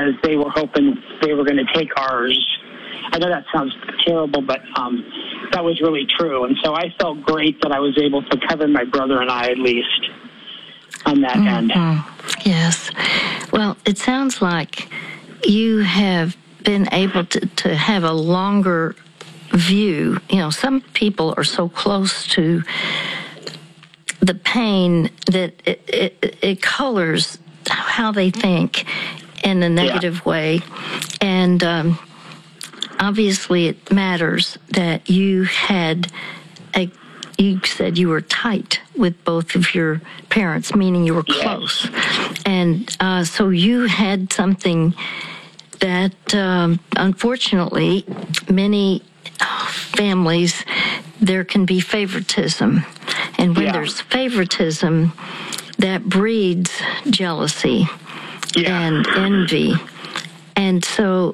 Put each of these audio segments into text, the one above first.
because they were hoping they were going to take ours. I know that sounds terrible, but that was really true. And so I felt great that I was able to cover my brother and I, at least, on that end. Yes. Well, it sounds like you have been able to have a longer view. You know, some people are so close to the pain that it colors how they think in a negative way. And obviously it matters that you had you said you were tight with both of your parents, meaning you were close. And so you had something that, unfortunately, many families, there can be favoritism. And when there's favoritism, that breeds jealousy and envy. And so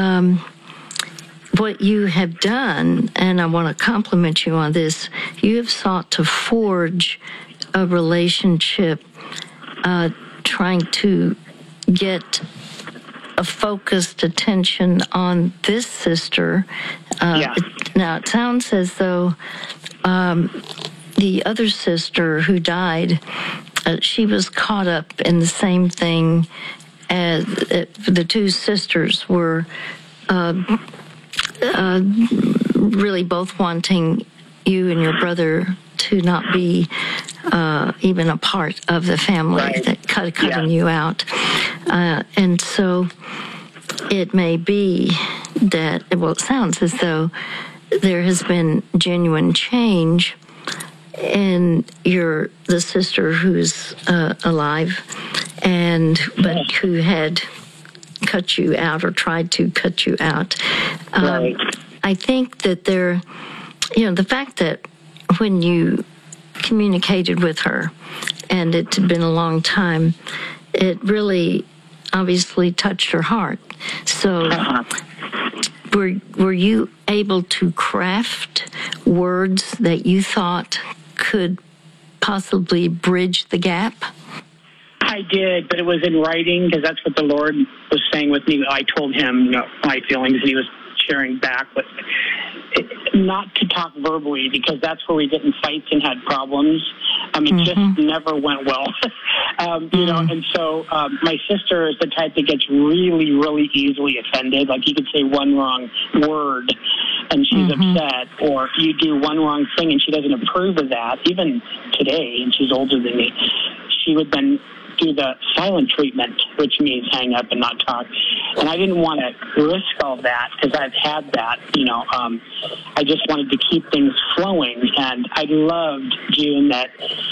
what you have done, and I want to compliment you on this, you have sought to forge a relationship, trying to get a focused attention on this sister. Now, it sounds as though the other sister who died, she was caught up in the same thing as the two sisters were really both wanting you and your brother to not be even a part of the family, that cutting you out. And so it may be that, well, it sounds as though there has been genuine change in the sister who's alive, but who had cut you out or tried to cut you out. I think that the fact that when you communicated with her, and it had been a long time, it really obviously touched her heart. So were you able to craft words that you thought could possibly bridge the gap? I did, but it was in writing, because that's what the Lord was saying with me. I told him my feelings, and he was sharing back. But not to talk verbally, because that's where we get in fights and had problems. It just never went well. And so my sister is the type that gets really, really easily offended. Like, you could say one wrong word and she's upset, or you do one wrong thing and she doesn't approve of that. Even today, and she's older than me, she would then do the silent treatment, which means hang up and not talk. And I didn't want to risk all that, because I've had that, I just wanted to keep things flowing. And I loved, June, that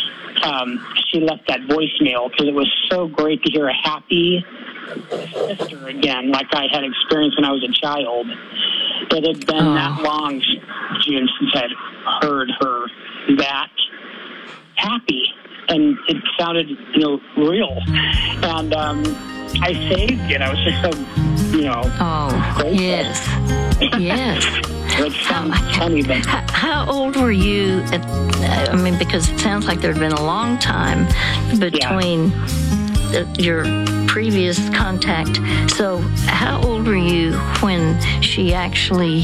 she left that voicemail, because it was so great to hear a happy sister again, like I had experienced when I was a child. It had been that long, June, since I'd heard her that happy. And it sounded, real. And I saved it. I was just so, grateful. Yes. It sounds funny, but... How old were you? Because it sounds like there had been a long time between your previous contact. So how old were you when she actually,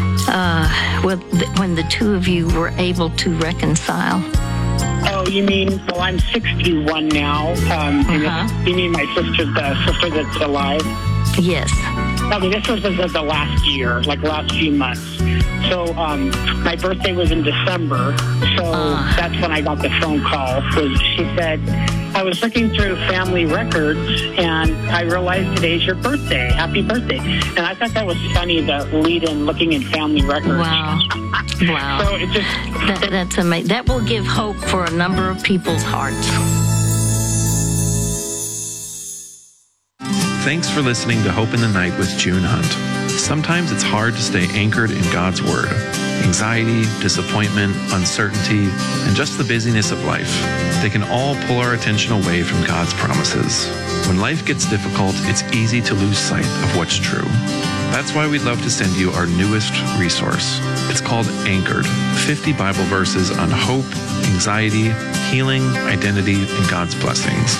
when the two of you were able to reconcile? Oh, you mean, well, I'm 61 now. You mean my sister, the sister that's alive? Yes. This was the last year, like last few months. So my birthday was in December, so that's when I got the phone call. She said, I was looking through family records, and I realized today's your birthday. Happy birthday. And I thought that was funny, the lead-in looking in family records. Wow. So it just... That's amazing. That will give hope for a number of people's hearts. Thanks for listening to Hope in the Night with June Hunt. Sometimes it's hard to stay anchored in God's Word. Anxiety, disappointment, uncertainty, and just the busyness of life. They can all pull our attention away from God's promises. When life gets difficult, it's easy to lose sight of what's true. That's why we'd love to send you our newest resource. It's called Anchored, 50 Bible verses on hope, anxiety, healing, identity, and God's blessings.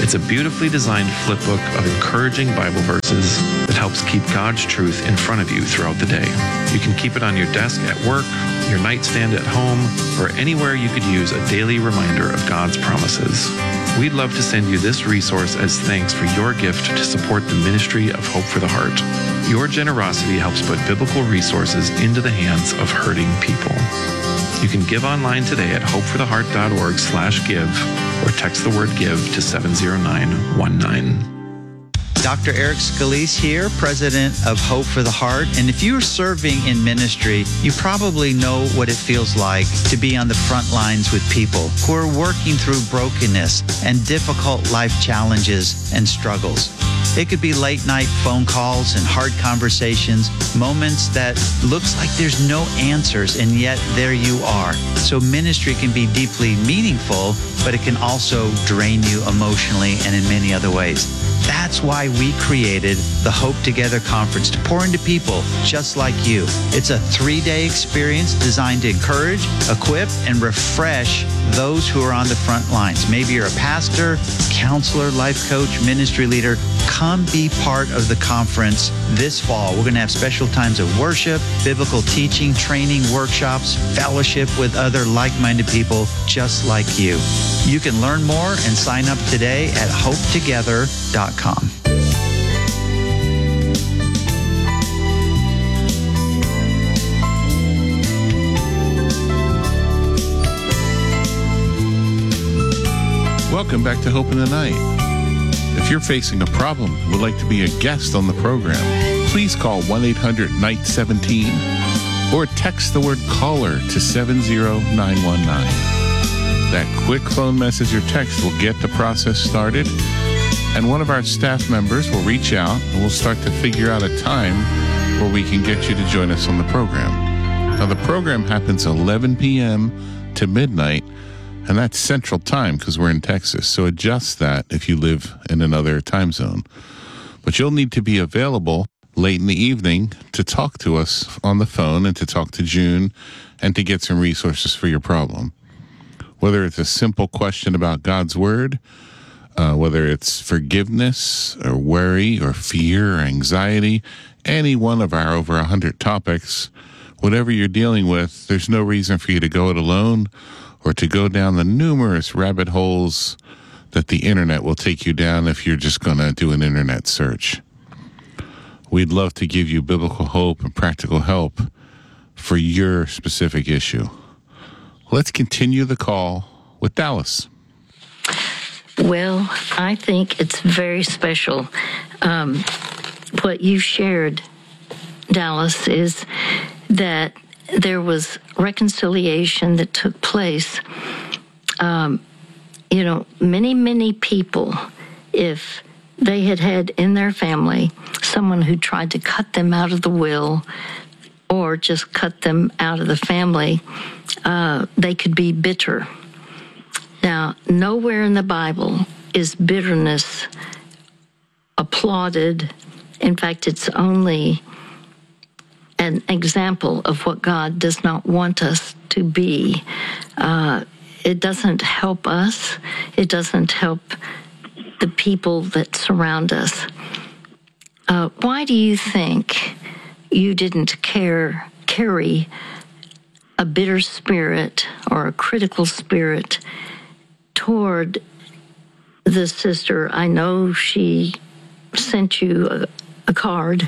It's a beautifully designed flip book of encouraging Bible verses that helps keep God's truth in front of you throughout the day. You can keep it on your desk at work, your nightstand at home, or anywhere you could use a daily reminder of God's promises. We'd love to send you this resource as thanks for your gift to support the ministry of Hope for the Heart. Your generosity helps put biblical resources into the hands of hurting people. You can give online today at hopefortheheart.org/give or text the word give to 70919. Dr. Eric Scalise here, president of Hope for the Heart. And if you're serving in ministry, you probably know what it feels like to be on the front lines with people who are working through brokenness and difficult life challenges and struggles. It could be late night phone calls and hard conversations, moments that looks like there's no answers, and yet there you are. So ministry can be deeply meaningful, but it can also drain you emotionally and in many other ways. That's why we created the Hope Together Conference to pour into people just like you. It's a 3-day experience designed to encourage, equip, and refresh those who are on the front lines. Maybe you're a pastor, counselor, life coach, ministry leader. Come be part of the conference this fall. We're going to have special times of worship, biblical teaching, training, workshops, fellowship with other like-minded people just like you. You can learn more and sign up today at hopetogether.com. Welcome back to Hope in the Night. If you're facing a problem and would like to be a guest on the program, please call 1-800-NIGHT-17 or text the word caller to 70919. That quick phone message or text will get the process started, and one of our staff members will reach out and we'll start to figure out a time where we can get you to join us on the program. Now, the program happens 11 p.m. to midnight, and that's Central Time because we're in Texas, so adjust that if you live in another time zone. But you'll need to be available late in the evening to talk to us on the phone and to talk to June and to get some resources for your problem. Whether it's a simple question about God's Word, whether it's forgiveness or worry or fear or anxiety, any one of our over 100 topics, whatever you're dealing with, there's no reason for you to go it alone or to go down the numerous rabbit holes that the internet will take you down if you're just going to do an internet search. We'd love to give you biblical hope and practical help for your specific issue. Let's continue the call with Dallas. Well, I think it's very special. What you shared, Dallas, is that there was reconciliation that took place. Many people, if they had in their family someone who tried to cut them out of the will or just cut them out of the family, they could be bitter. Now, nowhere in the Bible is bitterness applauded. In fact, it's only an example of what God does not want us to be. It doesn't help us. It doesn't help the people that surround us. Why do you think you didn't carry a bitter spirit or a critical spirit toward the sister? I know she sent you a card,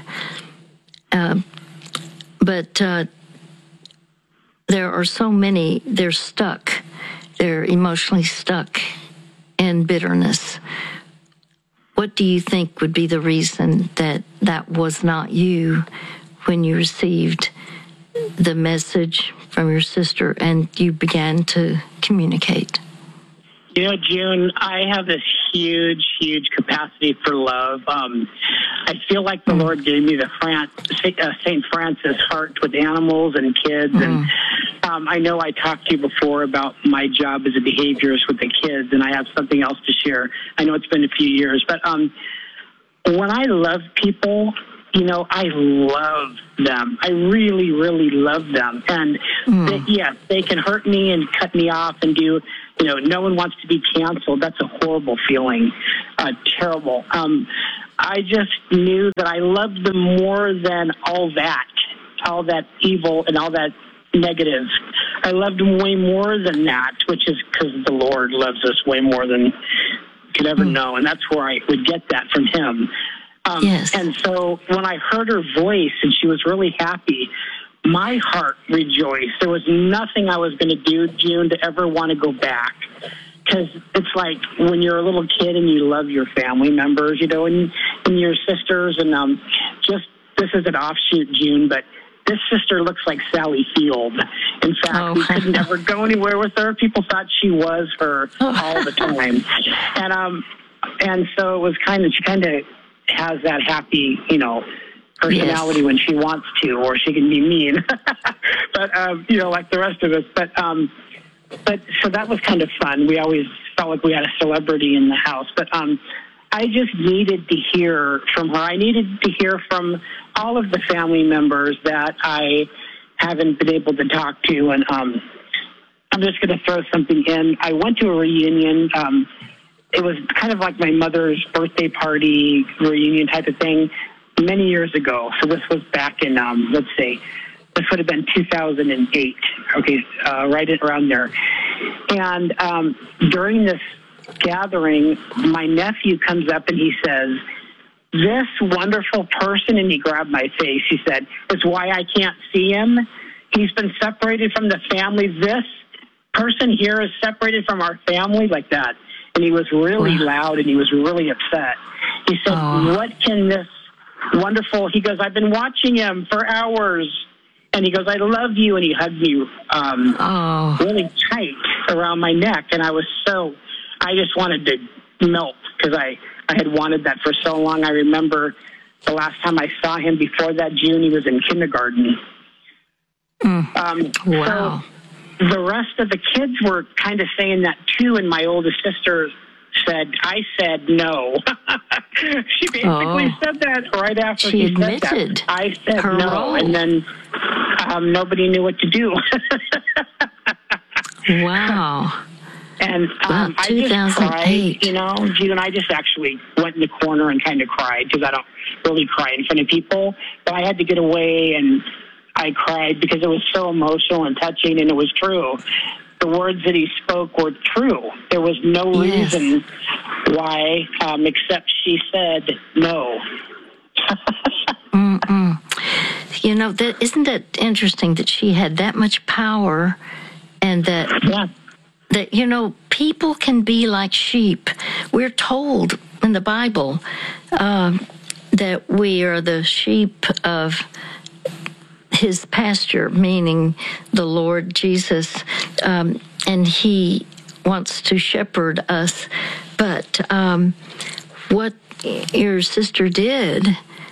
but there are so many, they're stuck. They're emotionally stuck in bitterness. What do you think would be the reason that was not you when you received the message from your sister and you began to communicate? June, I have this huge capacity for love. I feel like the Lord gave me the St. Francis heart with animals and kids. And I know I talked to you before about my job as a behaviorist with the kids, and I have something else to share. I know it's been a few years, but when I love people, I love them. I really love them. And yes, they can hurt me and cut me off and do no one wants to be canceled. That's a horrible feeling, terrible. I just knew that I loved them more than all that evil and all that negative. I loved them way more than that, which is because the Lord loves us way more than could ever know, and that's where I would get that from Him. Yes. And so when I heard her voice and she was really happy, my heart rejoiced. There was nothing I was going to do, June, to ever want to go back. Because it's like when you're a little kid and you love your family members, and your sisters. And this is an offshoot, June, but this sister looks like Sally Field. In fact, we could never go anywhere with her. People thought she was her all the time. And so it was she kind of has that happy, personality when she wants to, or she can be mean. But, like the rest of us. But so that was kind of fun. We always felt like we had a celebrity in the house. But I just needed to hear from her. I needed to hear from all of the family members that I haven't been able to talk to. And I'm just going to throw something in. I went to a reunion. It was kind of like my mother's birthday party reunion type of thing many years ago. So this was back in, let's say, this would have been 2008, right around there. And during this gathering, my nephew comes up and he says, "This wonderful person," and he grabbed my face, he said, "is why I can't see him. He's been separated from the family. This person here is separated from our family," like that. And he was really loud and he was really upset. He said, "What can this wonderful," he goes, "I've been watching him for hours." And he goes, "I love you." And he hugged me really tight around my neck. And I just wanted to melt because I had wanted that for so long. I remember the last time I saw him before that, June, he was in kindergarten. Wow. So the rest of the kids were kind of saying that too. And my oldest sister I said no. She basically said that right after she said that. I said no, role. And then nobody knew what to do. Wow. And I just cried, June. I just actually went in the corner and kind of cried because I don't really cry in front of people. But I had to get away, and I cried because it was so emotional and touching, and it was true. The words that he spoke were true. There was no reason why, except she said no. Isn't that interesting that she had that much power, and that people can be like sheep. We're told in the Bible that we are the sheep of His pasture, meaning the Lord Jesus, and He wants to shepherd us. But what your sister did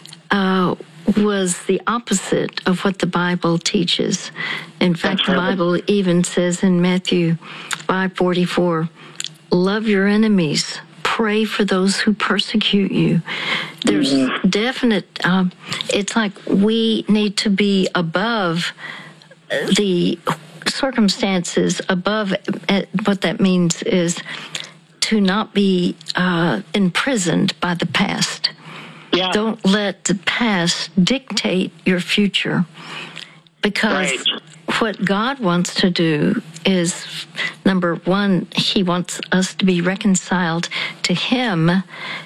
was the opposite of what the Bible teaches. In fact, the Bible even says in Matthew 5:44, "Love your enemies, pray for those who persecute you." There's definite, it's like we need to be above the circumstances, above, what that means is to not be imprisoned by the past. Yeah. Don't let the past dictate your future, because what God wants to do is, number one, He wants us to be reconciled to Him,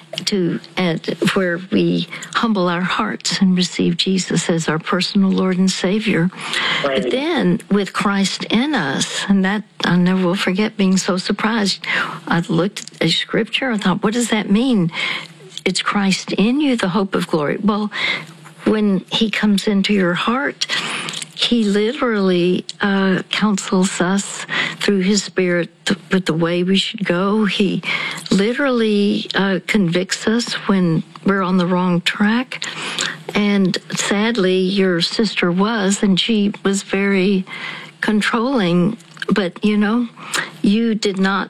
where we humble our hearts and receive Jesus as our personal Lord and Savior. Right. But then with Christ in us, and that I never will forget being so surprised. I looked at Scripture, I thought, what does that mean? It's Christ in you, the hope of glory. Well, when He comes into your heart, He literally counsels us through His Spirit with the way we should go. He literally convicts us when we're on the wrong track. And sadly, your sister was, and she was very controlling. But, you did not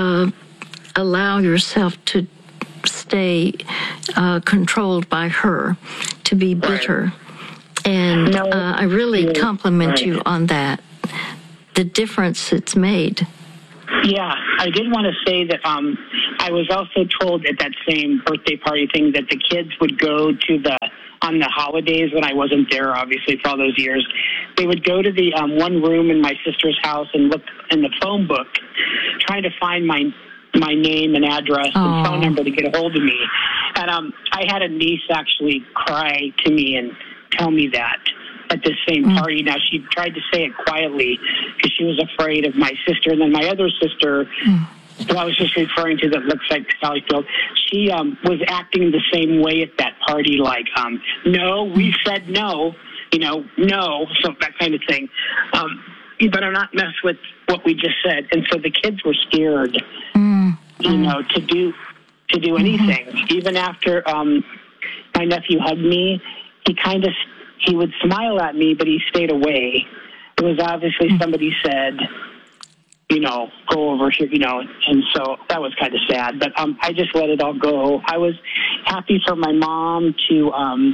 allow yourself to stay controlled by her, to be bitter. And I really compliment you on that, the difference it's made. Yeah, I did want to say that I was also told at that same birthday party thing that the kids would go to on the holidays when I wasn't there, obviously, for all those years. They would go to the one room in my sister's house and look in the phone book, trying to find my name and address and phone number to get a hold of me. And I had a niece actually cry to me and tell me that at this same party. Now, she tried to say it quietly because she was afraid of my sister. And then my other sister, who I was just referring to that looks like Sally Field, she was acting the same way at that party, like, no, we said no, no, so that kind of thing. You better not mess with what we just said. And so the kids were scared, to do anything. Even after my nephew hugged me, he would smile at me, but he stayed away. It was obviously somebody said, go over here, and so that was kind of sad. But I just let it all go. I was happy for my mom to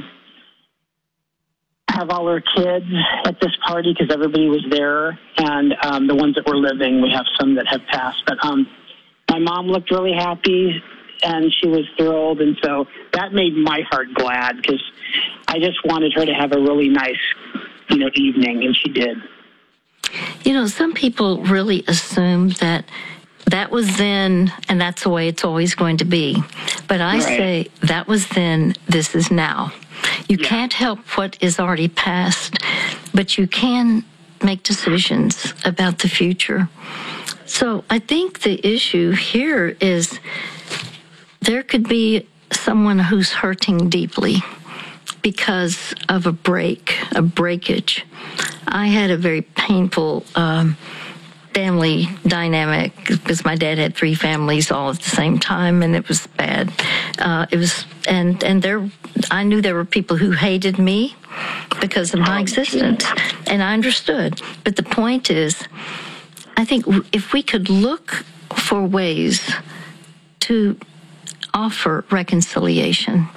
have all her kids at this party because everybody was there, and the ones that were living, we have some that have passed. But my mom looked really happy, and she was thrilled, and so that made my heart glad because I just wanted her to have a really nice, evening, and she did. Some people really assume that was then, and that's the way it's always going to be. But I say that was then, this is now. You can't help what is already past, but you can make decisions about the future. So I think the issue here is there could be someone who's hurting deeply because of a breakage. I had a very painful family dynamic because my dad had 3 families all at the same time, and it was bad. I knew there were people who hated me because of my existence, and I understood. But the point is, I think if we could look for ways to offer reconciliation,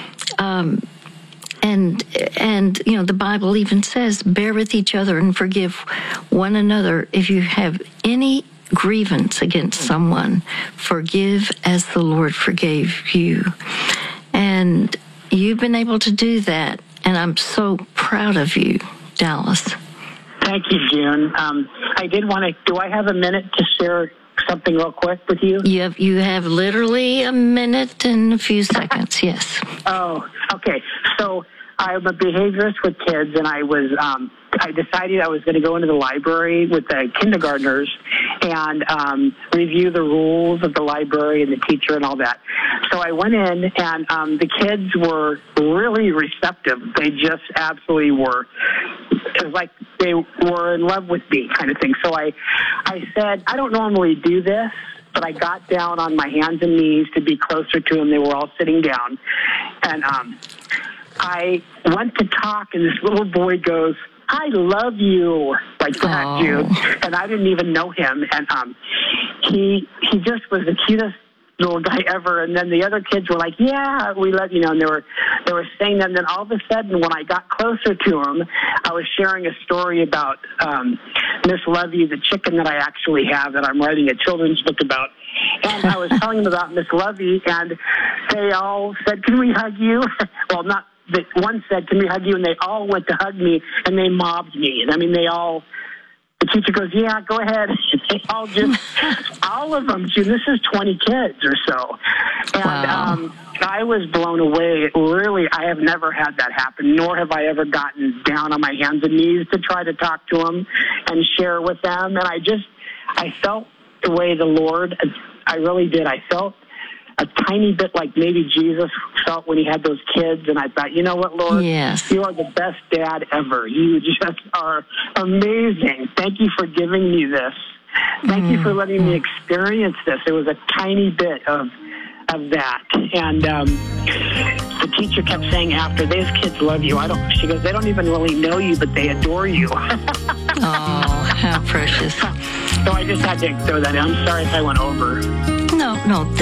and the Bible even says, bear with each other and forgive one another. If you have any grievance against someone, forgive as the Lord forgave you. And you've been able to do that, and I'm so proud of you, Dallas. Thank you, June. I did want to, do I have a minute to share something real quick with you? You have literally a minute and a few seconds, yes. Oh, okay. So I'm a behaviorist with kids, and I decided I was going to go into the library with the kindergartners and review the rules of the library and the teacher and all that. So I went in, and the kids were really receptive. They just absolutely were. It was like they were in love with me, kind of thing. So I said, I don't normally do this, but I got down on my hands and knees to be closer to them. They were all sitting down. And I went to talk, and this little boy goes, I love you, like that, June. And I didn't even know him. And he just was the cutest little guy ever. And then the other kids were like, yeah, we love you, and they were saying that. And then all of a sudden, when I got closer to him, I was sharing a story about Miss Lovey, the chicken that I actually have that I'm writing a children's book about. And I was telling them about Miss Lovey, and they all said, can we hug you? Well, not. One said, can we hug you? And they all went to hug me, and they mobbed me. And I mean, the teacher goes, yeah, go ahead. They all all of them, this is 20 kids or so. And I was blown away. Really, I have never had that happen, nor have I ever gotten down on my hands and knees to try to talk to them and share with them. And I felt the way the Lord, I really did. I felt a tiny bit like maybe Jesus felt when he had those kids, and I thought, you know what, Lord? Yes. You are the best dad ever. You just are amazing. Thank you for giving me this. Thank you for letting me experience this. It was a tiny bit of that. And the teacher kept saying after, these kids love you. She goes, they don't even really know you, but they adore you. Oh, how precious. So I just had to throw that in. I'm sorry if I went over. No.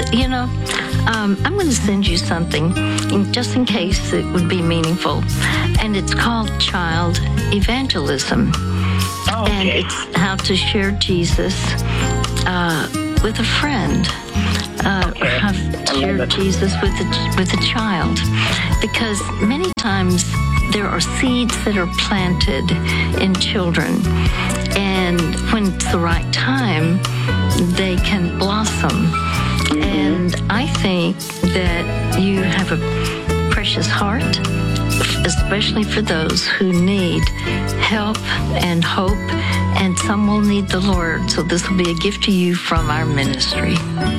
I'm going to send you something just in case it would be meaningful. And it's called Child Evangelism. Oh, okay. And it's how to share Jesus with a friend. Have shared Jesus with a child, because many times there are seeds that are planted in children, and when it's the right time, they can blossom. And I think that you have a precious heart, especially for those who need help and hope, and some will need the Lord. So this will be a gift to you from our ministry.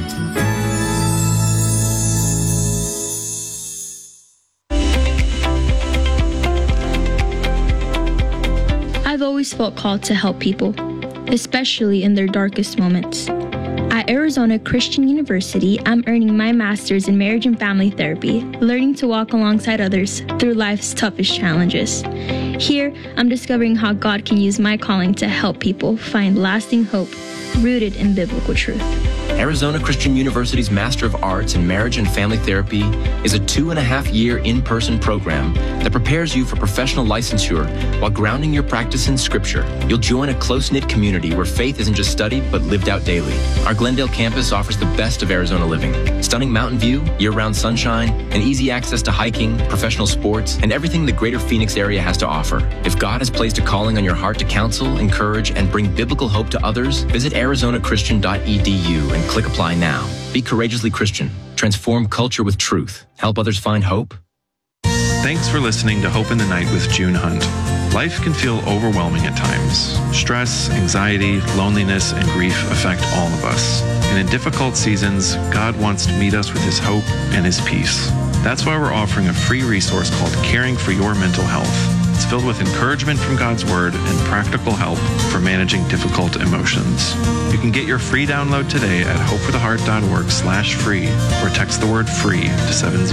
I've always felt called to help people, especially in their darkest moments. At Arizona Christian University, I'm earning my master's in marriage and family therapy, learning to walk alongside others through life's toughest challenges. Here, I'm discovering how God can use my calling to help people find lasting hope rooted in biblical truth. Arizona Christian University's Master of Arts in Marriage and Family Therapy is a 2.5-year in-person program that prepares you for professional licensure while grounding your practice in Scripture. You'll join a close-knit community where faith isn't just studied but lived out daily. Our Glendale campus offers the best of Arizona living: stunning mountain view, year-round sunshine, and easy access to hiking, professional sports, and everything the greater Phoenix area has to offer. If God has placed a calling on your heart to counsel, encourage, and bring biblical hope to others, visit arizonachristian.edu and click apply now. Be courageously Christian. Transform culture with truth. Help others find hope. Thanks for listening to Hope in the Night with June Hunt. Life can feel overwhelming at times. Stress, anxiety, loneliness, and grief affect all of us. And in difficult seasons, God wants to meet us with His hope and His peace. That's why we're offering a free resource called Caring for Your Mental Health. It's filled with encouragement from God's Word and practical help for managing difficult emotions. You can get your free download today at hopefortheheart.org/free or text the word FREE to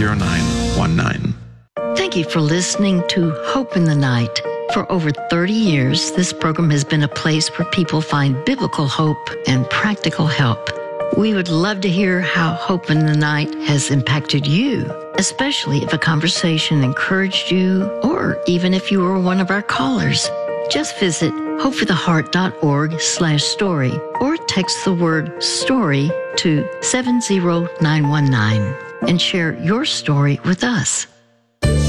70919. Thank you for listening to Hope in the Night. For over 30 years, this program has been a place where people find biblical hope and practical help. We would love to hear how Hope in the Night has impacted you, especially if a conversation encouraged you, or even if you were one of our callers. Just visit hopefortheheart.org/story or text the word STORY to 70919 and share your story with us.